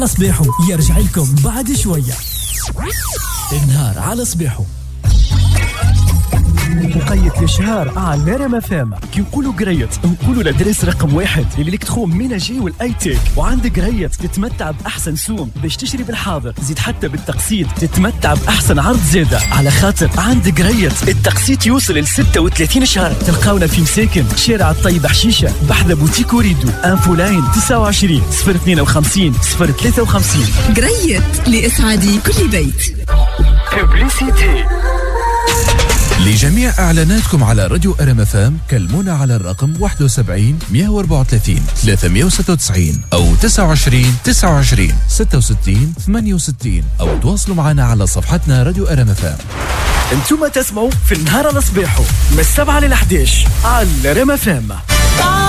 صبيحو يرجع لكم بعد شوية. النهار على صبيحو مقيد الشهر على ريم فام. كي نقولوا قريت نقولوا لدرس رقم 1 اللي لك تخوم ميناجي والاي تيك. وعندك قريت تتمتع باحسن سوم باش تشتري بالحاضر، زيد حتى بالتقسيط تتمتع باحسن عرض زياده، على خاطر عندك قريت التقسيط يوصل ل 36 شهر. تلقاونا في مساكن شارع الطيب حشيشه بحذا بوتيك وريدو. انفو لاين 29 052 053. قريت لاسعاد كل بيت. ببليسيتي. لجميع إعلاناتكم على راديو أرم فام كلمونا على الرقم 71 134 396 أو 29 29 66 68 أو تواصلوا معنا على صفحتنا راديو أرم فام. انتم تسمعوا في النهار على صبيحو من 7 ل 11 على ريم فام.